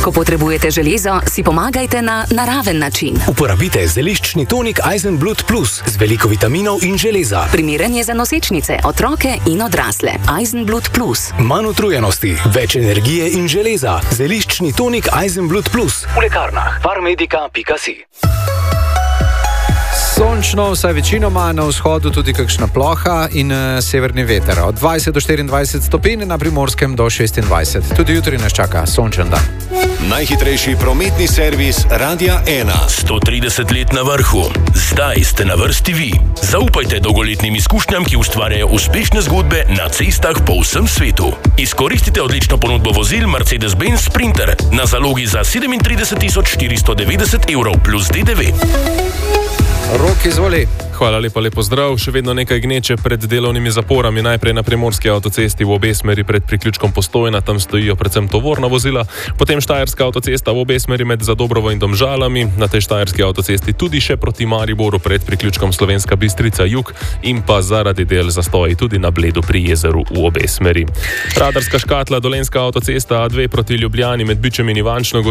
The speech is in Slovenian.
Ko potrebujete železo, si pomagajte na naraven način. Uporabite zeliščni tonik Eisenblut Plus z veliko vitaminov in železa. Primeren je za nosečnice, otroke in odrasle. Eisenblut Plus. Manj utrujenosti, več energije in železa. Zeliščni tonik Eisenblut Plus. V lekarnah Farmedica.si. Sončno, vsaj večinoma, na vzhodu tudi kakšna ploha in severni veter. Od 20 do 24 stopinj, na Primorskem do 26. Tudi jutri nas čaka sončen dan. Najhitrejši prometni servis Radia 1. 130 let na vrhu. Zdaj ste na vrsti vi. Zaupajte dolgoletnim izkušnjam, ki ustvarjajo uspešne zgodbe na cestah po vsem svetu. Izkoristite odlično ponudbo vozil Mercedes-Benz Sprinter na zalogi za 37.490 evrov plus DDV. Rok, izvoli. Hvala lepa, lepo zdrav. Še vedno nekaj gneče pred delovnimi zaporami. Najprej na Primorski avtocesti v obe smeri pred priključkom Postojna, tam stojijo predvsem tovorna vozila. Potem Štajerska avtocesta v obe smeri med Zadobrovo in Domžalami. Na tej Štajerski avtocesti tudi še proti Mariboru pred priključkom Slovenska Bistrica jug in pa zaradi del zastoji tudi na Bledu pri jezeru v obe smeri. Radarska škatla Dolenjska avtocesta A2 proti Ljubljani med Bičem in Ivančno